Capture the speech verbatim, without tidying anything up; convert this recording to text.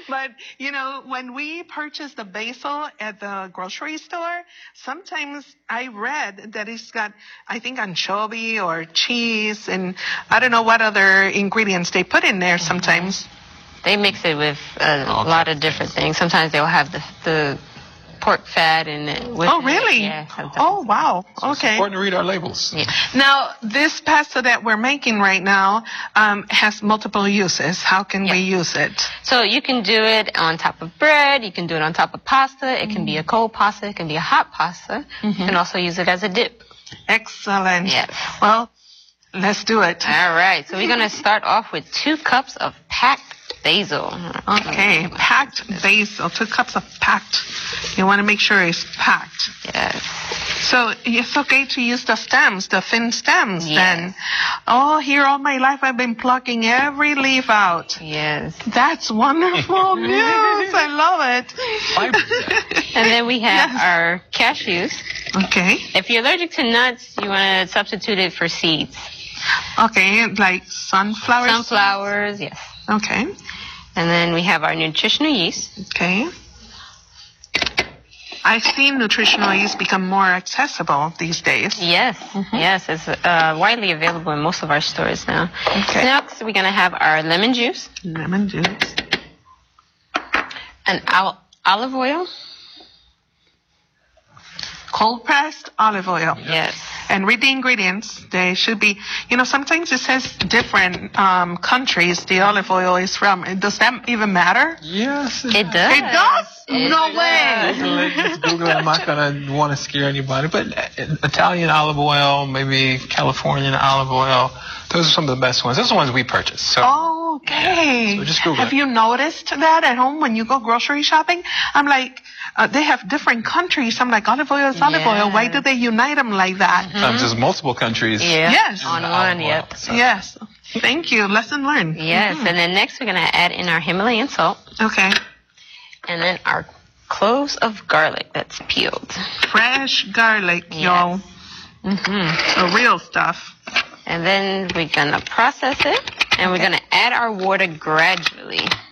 But, you know, when we purchase the basil at the grocery store, sometimes I read that it's got, I think, anchovy or cheese, and I don't know what other ingredients they put in there sometimes. They mix it with a okay. lot of different things. Sometimes they'll have the, the pork fat in it. With oh, really? It. Yeah. Oh, wow. So okay. It's important to read our labels. Yeah. Now, this pasta that we're making right now um, has multiple uses. How can yeah. we use it? So you can do it on top of bread. You can do it on top of pasta. It can be a cold pasta. It can be a hot pasta. Mm-hmm. You can also use it as a dip. Excellent. Yes. Well, let's do it. All right. So we're going to start off with two cups of packed basil. Okay, packed basil. Two cups of packed. You want to make sure it's packed. Yes. So it's okay to use the stems, the thin stems yes. then. Oh, here all my life I've been plucking every leaf out. Yes. That's wonderful news. I love it. And then we have yes. our cashews. Okay. If you're allergic to nuts, you want to substitute it for seeds. Okay, like sunflowers? Sunflowers, yes. Okay. And then we have our nutritional yeast. Okay. I've seen nutritional yeast become more accessible these days. Yes, mm-hmm. yes. It's uh, widely available in most of our stores now. Okay. Next, we're going to have our lemon juice. Lemon juice. And ol- olive oil. Cold pressed olive oil. Yes. And read the ingredients. They should be, you know, sometimes it says different um, countries the olive oil is from. Does that even matter? Yes. It, it does. It does? It no does. way. Google it. Just Google it. I'm not going to want to scare anybody. But Italian olive oil, maybe Californian olive oil, those are some of the best ones. Those are the ones we purchase. So. Oh, okay. Yeah. So just Google Have it. you noticed that at home when you go grocery shopping? I'm like, uh, they have different countries. I'm like, olive oil is olive yeah. oil. Why do they unite them like that? Mm-hmm. Um, there's multiple countries. Yeah. Yes. On one, yep. So. Yes. Thank you. Lesson learned. Yes. Mm-hmm. And then next we're going to add in our Himalayan salt. Okay. And then our cloves of garlic that's peeled. Fresh garlic, yes. y'all. Mm-hmm. The real stuff. And then we're going to process it. And we're going to add our water gradually.